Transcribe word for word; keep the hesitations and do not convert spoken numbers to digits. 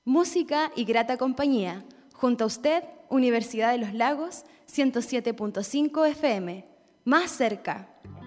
Música y grata compañía. Junto a usted, Universidad de los Lagos, ciento siete punto cinco F M. Más cerca.